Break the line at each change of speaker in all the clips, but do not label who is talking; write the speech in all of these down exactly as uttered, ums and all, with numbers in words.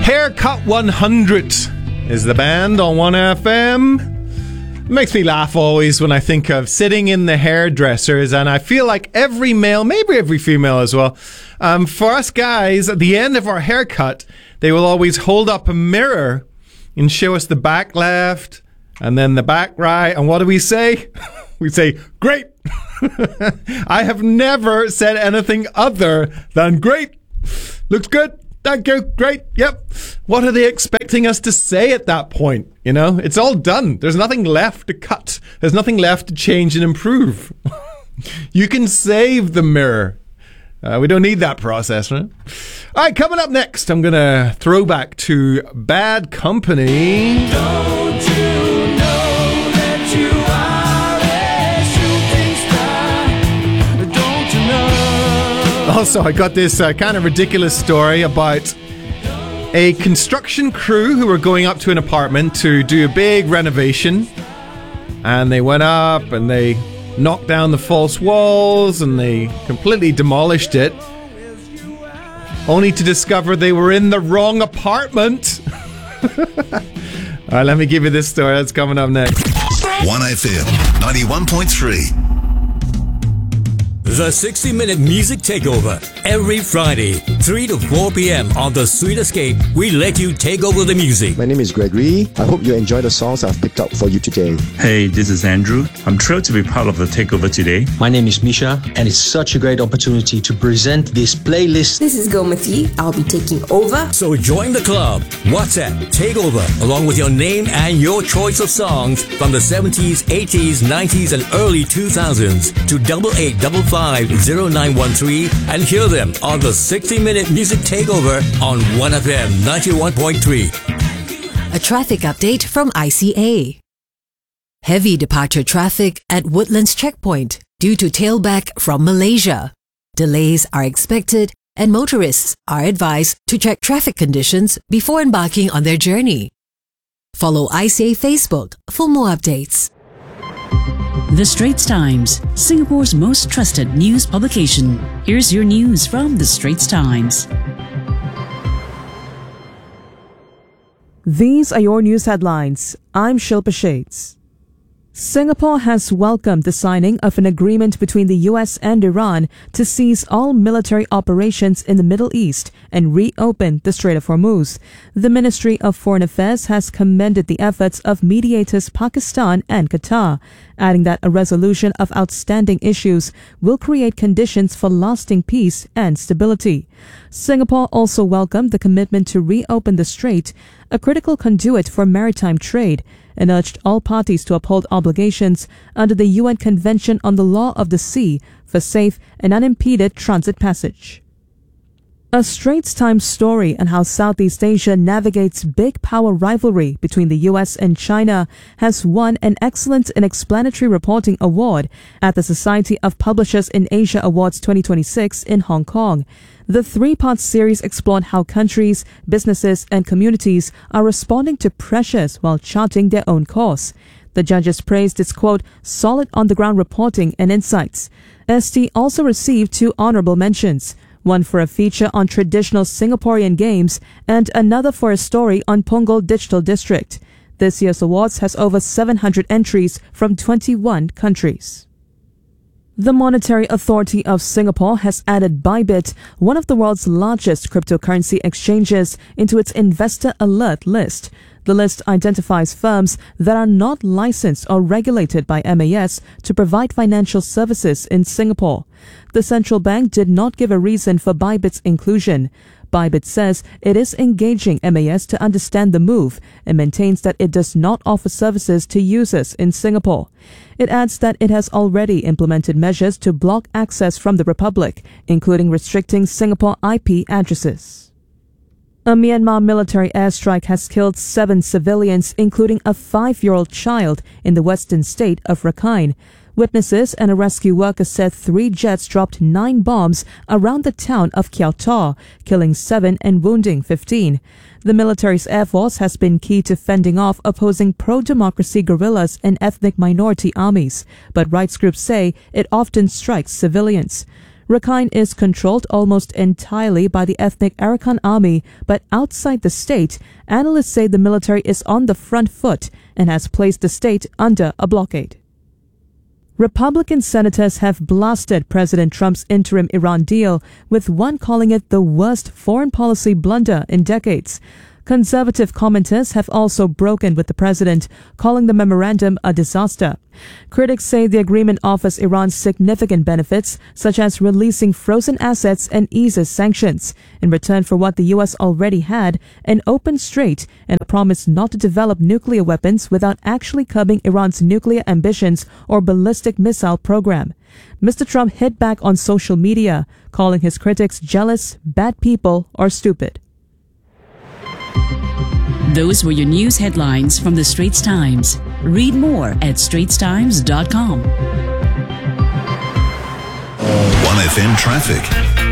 Haircut one hundred is the band on one F M. It makes me laugh always when I think of sitting in the hairdressers, and I feel like every male, maybe every female as well, um, for us guys, at the end of our haircut, they will always hold up a mirror and show us the back left and then the back right. And what do we say? We say, great. I have never said anything other than great. Looks good. Thank you. Great. Yep. What are they expecting us to say at that point? You know, it's all done. There's nothing left to cut. There's nothing left to change and improve. You can save the mirror. Uh, we don't need that process, right? All right, coming up next, I'm going to throw back to Bad Company.
Don't you know that you are a shooting star? Don't you know?
Also, I got this uh, kind of ridiculous story about a construction crew who were going up to an apartment to do a big renovation. And they went up and they knocked down the false walls and they completely demolished it, only to discover they were in the wrong apartment. All right, let me give you this story. That's coming up next.
one F M ninety-one point three.
The sixty minute Music Takeover. Every Friday, three to four p.m. on The Sweet Escape, we let you take over the music.
My name is Gregory. I hope you enjoy the songs I've picked out for you today.
Hey, this is Andrew. I'm thrilled to be part of the takeover today.
My name is Misha, and it's such a great opportunity to present this playlist.
This is Gomati. I'll be taking over.
So join the club. WhatsApp Takeover, along with your name and your choice of songs from the seventies, eighties, nineties, and early two thousands to double eight double five zero nine one three and hear them on the sixty minute Music Takeover on one F M ninety-one point three.
A traffic update from I C A. Heavy departure traffic at Woodlands Checkpoint due to tailback from Malaysia. Delays are expected and motorists are advised to check traffic conditions before embarking on their journey. Follow I C A Facebook for more updates.
The Straits Times, Singapore's most trusted news publication. Here's your news from The Straits Times.
These are your news headlines. I'm Shilpa Shades. Singapore has welcomed the signing of an agreement between the U S and Iran to cease all military operations in the Middle East and reopen the Strait of Hormuz. The Ministry of Foreign Affairs has commended the efforts of mediators Pakistan and Qatar, adding that a resolution of outstanding issues will create conditions for lasting peace and stability. Singapore also welcomed the commitment to reopen the strait, a critical conduit for maritime trade, and urged all parties to uphold obligations under the U N Convention on the Law of the Sea for safe and unimpeded transit passage. A Straits Times story on how Southeast Asia navigates big power rivalry between the U S and China has won an Excellence in Explanatory Reporting Award at the Society of Publishers in Asia Awards twenty twenty-six in Hong Kong. The three-part series explored how countries, businesses, and communities are responding to pressures while charting their own course. The judges praised its, quote, solid on-the-ground reporting and insights. S T also received two honorable mentions, one for a feature on traditional Singaporean games and another for a story on Punggol Digital District. This year's awards has over seven hundred entries from twenty-one countries. The Monetary Authority of Singapore has added Bybit, one of the world's largest cryptocurrency exchanges, into its investor alert list. The list identifies firms that are not licensed or regulated by M A S to provide financial services in Singapore. The central bank did not give a reason for Bybit's inclusion. Bybit says it is engaging M A S to understand the move and maintains that it does not offer services to users in Singapore. It adds that it has already implemented measures to block access from the Republic, including restricting Singapore I P addresses. A Myanmar military airstrike has killed seven civilians, including a five-year-old child, in the western state of Rakhine. Witnesses and a rescue worker said three jets dropped nine bombs around the town of Kiao Tor, killing seven and wounding fifteen. The military's air force has been key to fending off opposing pro-democracy guerrillas and ethnic minority armies, but rights groups say it often strikes civilians. Rakhine is controlled almost entirely by the ethnic Arakan army, but outside the state, analysts say the military is on the front foot and has placed the state under a blockade. Republican senators have blasted President Trump's interim Iran deal, with one calling it the worst foreign policy blunder in decades. Conservative commenters have also broken with the president, calling the memorandum a disaster. Critics say the agreement offers Iran significant benefits, such as releasing frozen assets and eases sanctions, in return for what the U S already had, an open strait and a promise not to develop nuclear weapons without actually curbing Iran's nuclear ambitions or ballistic missile program. Mister Trump hit back on social media, calling his critics jealous, bad people, or stupid.
Those were your news headlines from the Straits Times. Read more at straits times dot com.
one F M traffic.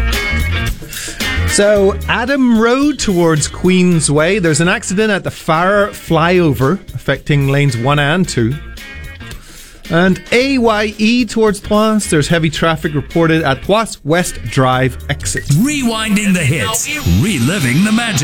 So, Adam Road towards Queensway. There's an accident at the Farrer flyover affecting lanes one and two. And A Y E towards Thouars, there's heavy traffic reported at Thouars West Drive exit.
Rewinding the hits, reliving the magic.